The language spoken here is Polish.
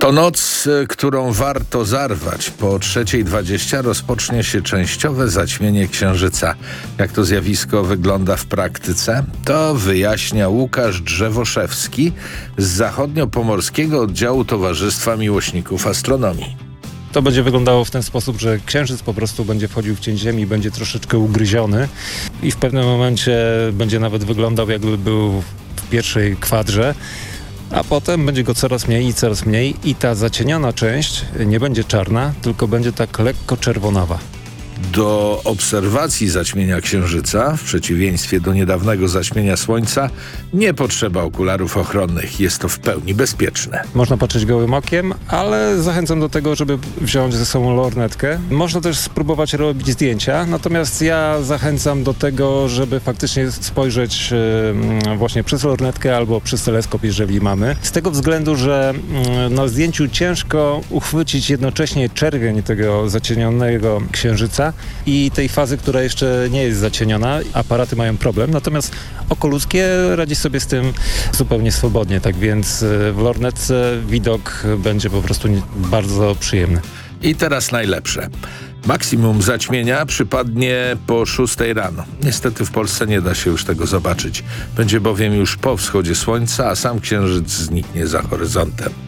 To noc, którą warto zarwać. Po 3:20 rozpocznie się częściowe zaćmienie księżyca. Jak to zjawisko wygląda w praktyce? To wyjaśnia Łukasz Drzewoszewski z Zachodniopomorskiego Oddziału Towarzystwa Miłośników Astronomii. To będzie wyglądało w ten sposób, że księżyc po prostu będzie wchodził w cień Ziemi, będzie troszeczkę ugryziony i w pewnym momencie będzie nawet wyglądał, jakby był w pierwszej kwadrze, a potem będzie go coraz mniej i ta zacieniona część nie będzie czarna, tylko będzie tak lekko czerwonawa. Do obserwacji zaćmienia księżyca, w przeciwieństwie do niedawnego zaćmienia Słońca, nie potrzeba okularów ochronnych. Jest to w pełni bezpieczne. Można patrzeć gołym okiem, ale zachęcam do tego, żeby wziąć ze sobą lornetkę. Można też spróbować robić zdjęcia, natomiast ja zachęcam do tego, żeby faktycznie spojrzeć właśnie przez lornetkę albo przez teleskop, jeżeli mamy. Z tego względu, że na zdjęciu ciężko uchwycić jednocześnie czerwień tego zacienionego księżyca i tej fazy, która jeszcze nie jest zacieniona. Aparaty mają problem, natomiast oko ludzkie radzi sobie z tym zupełnie swobodnie, tak więc w lornetce widok będzie po prostu bardzo przyjemny. I teraz najlepsze. Maksimum zaćmienia przypadnie po 6 rano. Niestety w Polsce nie da się już tego zobaczyć. Będzie bowiem już po wschodzie słońca, a sam księżyc zniknie za horyzontem.